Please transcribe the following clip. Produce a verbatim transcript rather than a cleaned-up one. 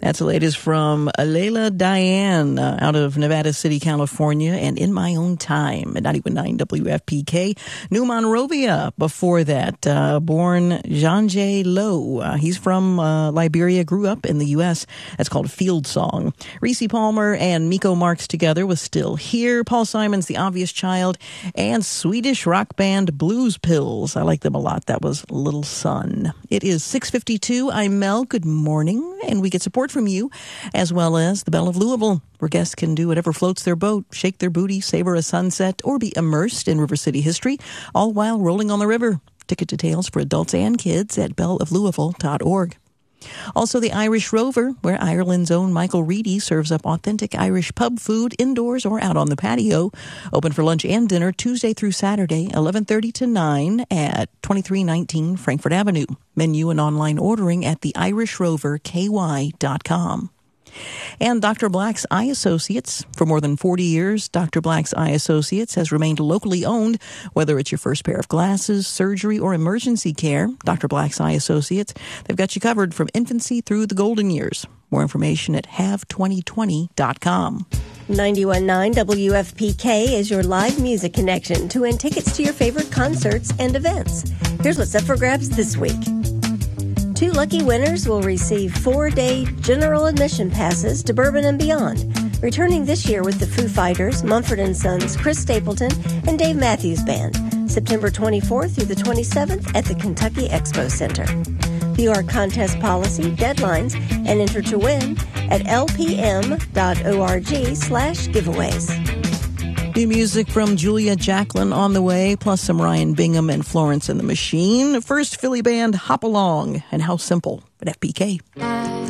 That's the latest from Layla Diane uh, out of Nevada City, California, and In My Own Time at ninety-one point nine W F P K. New Monrovia before that, uh, born Jean-Jay Lowe. Uh, he's from uh, Liberia, grew up in the U S. That's called Field Song. Reese Palmer and Miko Marks together with Still Here. Paul Simon's The Obvious Child, and Swedish rock band Blues Pills. I like them a lot. That was Little Sun. It is six fifty-two. I'm Mel. Good morning. And we get support from you, as well as the Belle of Louisville, where guests can do whatever floats their boat, shake their booty, savor a sunset, or be immersed in River City history, all while rolling on the river. Ticket details for adults and kids at belle of louisville dot org. Also, the Irish Rover, where Ireland's own Michael Reedy serves up authentic Irish pub food indoors or out on the patio. Open for lunch and dinner Tuesday through Saturday, eleven thirty to nine at twenty-three nineteen Frankfurt Avenue. Menu and online ordering at the irish rover k y dot com. And Doctor Black's Eye Associates. For more than forty years, Doctor Black's Eye Associates has remained locally owned. Whether it's your first pair of glasses, surgery, or emergency care, Doctor Black's Eye Associates, they've got you covered from infancy through the golden years. More information at have twenty twenty dot com. ninety-one point nine W F P K is your live music connection to win tickets to your favorite concerts and events. Here's what's up for grabs this week. Two lucky winners will receive four-day general admission passes to Bourbon and Beyond, returning this year with the Foo Fighters, Mumford and Sons, Chris Stapleton, and Dave Matthews Band, September twenty-fourth through the twenty-seventh at the Kentucky Expo Center. View our contest policy, deadlines, and enter to win at l p m dot org slash giveaways. New music from Julia Jacklin on the way, plus some Ryan Bingham and Florence and the Machine. First, Philly band Hop Along and How Simple at F P K.